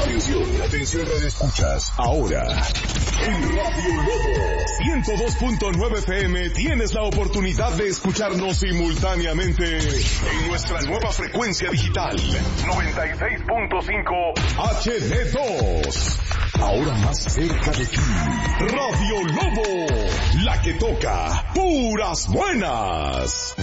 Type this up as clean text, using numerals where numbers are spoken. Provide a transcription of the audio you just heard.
Atención Radio Escuchas. Ahora, en Radio Lobo 102.9 FM tienes la oportunidad de escucharnos simultáneamente en nuestra nueva frecuencia digital 96.5 HD2. Ahora más cerca de ti, Radio Lobo, la que toca puras buenas.